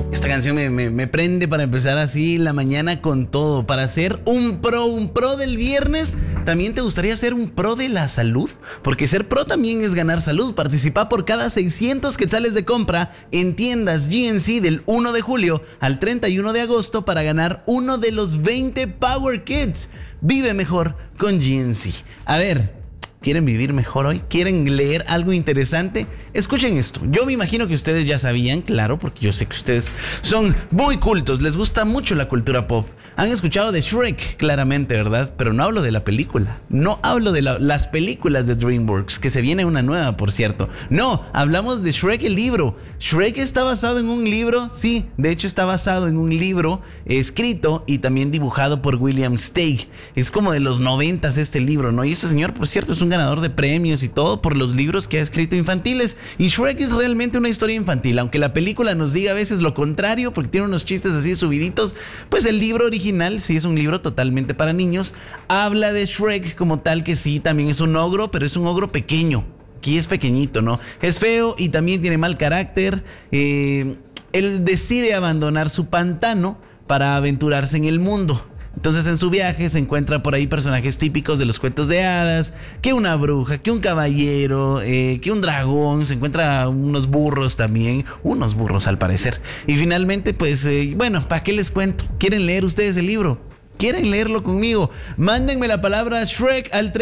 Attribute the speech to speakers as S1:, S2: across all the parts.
S1: Esta canción me prende para empezar así la mañana con todo. Para ser un pro del viernes. ¿También te gustaría ser un pro de la salud? Porque ser pro también es ganar salud. Participa por cada 600 quetzales de compra en tiendas GNC del 1 de julio al 31 de agosto para ganar uno de los 20 Power Kits. Vive mejor con GNC. A ver, ¿quieren vivir mejor hoy? ¿Quieren leer algo interesante? Escuchen esto. Yo me imagino que ustedes ya sabían, claro, porque yo sé que ustedes son muy cultos, les gusta mucho la cultura pop. Han escuchado de Shrek, claramente, ¿verdad? Pero no hablo de la película. No hablo de las películas de DreamWorks, que se viene una nueva, por cierto. No, hablamos de Shrek el libro. Shrek está basado en un libro, sí, de hecho está basado en un libro escrito y también dibujado por William Steig. Es como de los 90s este libro, ¿no? Y este señor, por cierto, es un ganador de premios y todo por los libros que ha escrito infantiles. Y Shrek es realmente una historia infantil, aunque la película nos diga a veces lo contrario, porque tiene unos chistes así subiditos, pues el libro original, sí es un libro totalmente para niños, habla de Shrek como tal, que sí, también es un ogro, pero es un ogro pequeño. Aquí es pequeñito, ¿no? Es feo y también tiene mal carácter. Él decide abandonar su pantano para aventurarse en el mundo. Entonces en su viaje se encuentra por ahí personajes típicos de los cuentos de hadas, que una bruja, que un caballero, que un dragón, se encuentra unos burros también, unos burros al parecer. Y finalmente pues, bueno, ¿para qué les cuento? ¿Quieren leer ustedes el libro? ¿Quieren leerlo conmigo? Mándenme la palabra Shrek al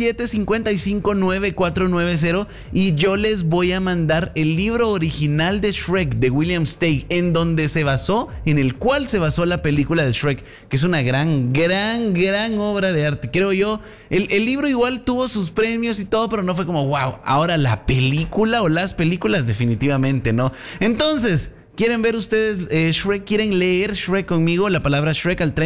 S1: 37559490 y yo les voy a mandar el libro original de Shrek de William Steig, en el cual se basó la película de Shrek, que es una gran obra de arte, creo yo. El libro igual tuvo sus premios y todo, pero no fue como wow. Ahora la película o las películas definitivamente no. Entonces, ¿quieren ver ustedes Shrek? ¿Quieren leer Shrek conmigo? La palabra Shrek al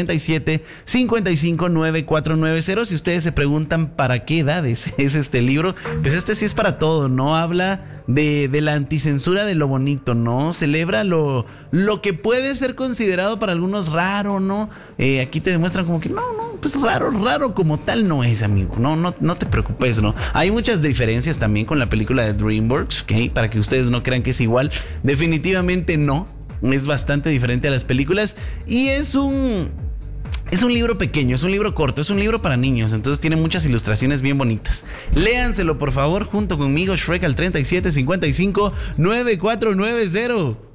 S1: 37559490. Si ustedes se preguntan para qué edades es este libro, pues este sí es para todo, ¿no? Habla de la anticensura de lo bonito, ¿no? Celebra lo que puede ser considerado para algunos raro, ¿no? Aquí te demuestran como que no, pues raro como tal no es, amigo. No te preocupes, ¿no? Hay muchas diferencias también con la película de DreamWorks, ¿ok? Para que ustedes no crean que es igual. Definitivamente no. Es bastante diferente a las películas. Y es un libro pequeño, es un libro corto, es un libro para niños, entonces tiene muchas ilustraciones bien bonitas. Léanselo por favor junto conmigo, Shrek al 37559490.